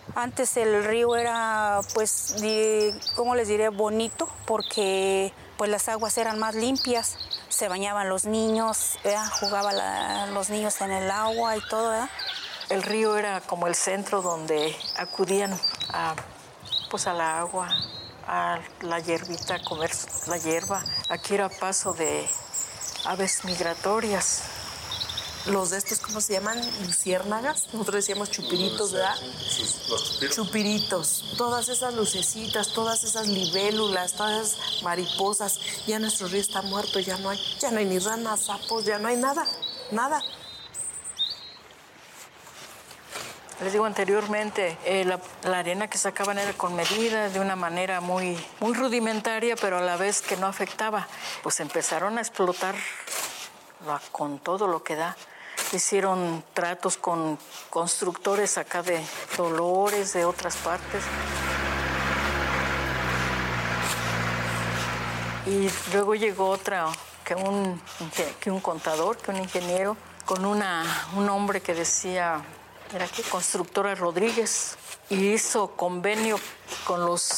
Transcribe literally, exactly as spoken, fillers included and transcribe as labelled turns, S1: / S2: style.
S1: Antes el río era, pues, di- ¿cómo les diré? Bonito, porque pues las aguas eran más limpias, se bañaban los niños, ¿verdad? Jugaban la- los niños en el agua y todo, ¿verdad?
S2: El río era como el centro donde acudían a, pues a la agua, a la hierbita, a comer la hierba. Aquí era paso de aves migratorias.
S3: Los de estos, ¿cómo se llaman? Luciérnagas. Nosotros decíamos chupiritos, ¿verdad?
S4: Los chupiros.
S3: Chupiritos. Todas esas lucecitas, todas esas libélulas, todas esas mariposas. Ya nuestro río está muerto, ya no hay, ya no hay ni ranas, sapos, ya no hay nada, nada.
S2: Les digo anteriormente, eh, la, la arena que sacaban era con medida, de una manera muy, muy rudimentaria, pero a la vez que no afectaba. Pues empezaron a explotar la, con todo lo que da. Hicieron tratos con constructores acá de Dolores, de otras partes. Y luego llegó otra, que un, que un contador, que un ingeniero, con una, un hombre que decía... Era aquí, Constructora Rodríguez, y hizo convenio con los